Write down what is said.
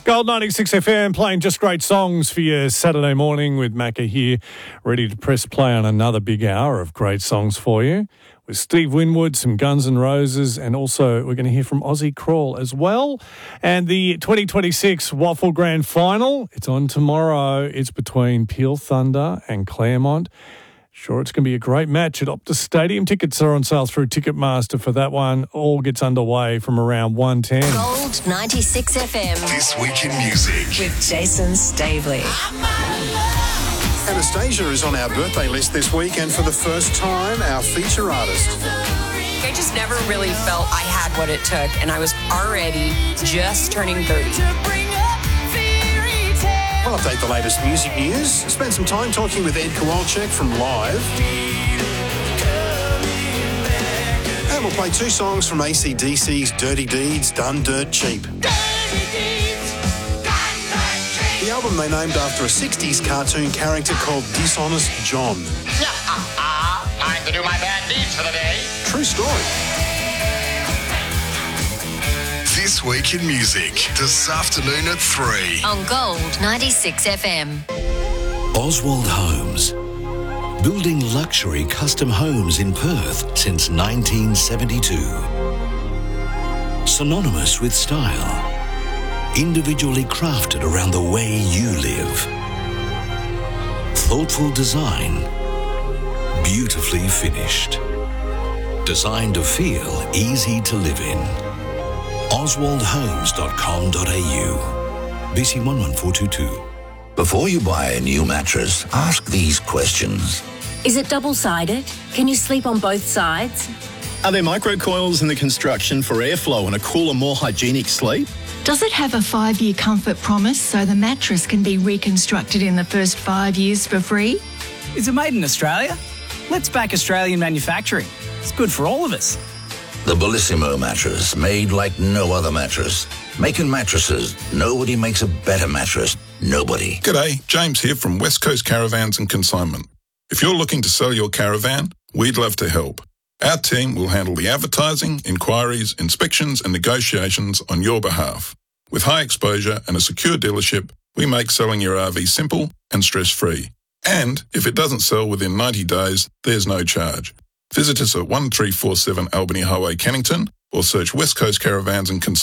Gold 96 FM playing just great songs for your Saturday morning with Macca here, ready to press play on another big hour of great songs for you. With Steve Winwood, some Guns N' Roses, and also we're going to hear from Ozzy Crawl as well. And the 2026 Waffle Grand Final, it's on tomorrow. It's between Peel Thunder and Claremont. Sure, it's going to be a great match at Optus Stadium. Tickets are on sale through Ticketmaster for that one. All gets underway from around 1:10. Gold 96 FM. This Week in Music. With Jason Stavely. Anastasia is on our birthday list this week, and for the first time, our feature artist. I just never really felt I had what it took, and I was already just turning 30. We'll update the latest music news, spend some time talking with Ed Kowalczyk from Live. And we'll play two songs from AC/DC's Dirty Deeds, Done Dirt Cheap. The album they named after a 60s cartoon character called Dishonest John. Time to do my bad deeds for the day. True story. This Week in Music, this afternoon at 3. On Gold 96 FM. Oswald Homes. Building luxury custom homes in Perth since 1972. Synonymous with style. Individually crafted around the way you live. Thoughtful design. Beautifully finished. Designed to feel easy to live in. oswaldhomes.com.au. BC 11422. Before you buy a new mattress, ask these questions. Is it double-sided? Can you sleep on both sides? Are there microcoils in the construction for airflow and a cooler, more hygienic sleep? Does it have a 5-year comfort promise so the mattress can be reconstructed in the first 5 years for free? Is it made in Australia? Let's back Australian manufacturing. It's good for all of us. The Bellissimo mattress, made like no other mattress. Making mattresses, nobody makes a better mattress. Nobody. G'day, James here from West Coast Caravans and Consignment. If you're looking to sell your caravan, we'd love to help. Our team will handle the advertising, inquiries, inspections and negotiations on your behalf. With high exposure and a secure dealership, we make selling your RV simple and stress-free. And if it doesn't sell within 90 days, there's no charge. Visit us at 1347 Albany Highway, Cannington, or search West Coast Caravans and Consignment